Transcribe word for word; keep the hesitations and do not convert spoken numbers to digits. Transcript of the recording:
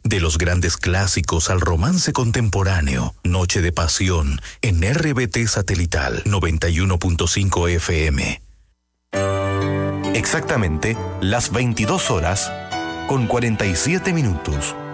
De los grandes clásicos al romance contemporáneo, Noche de Pasión en R B T Satelital noventa y uno punto cinco F M. Exactamente las veintidós horas con cuarenta y siete minutos.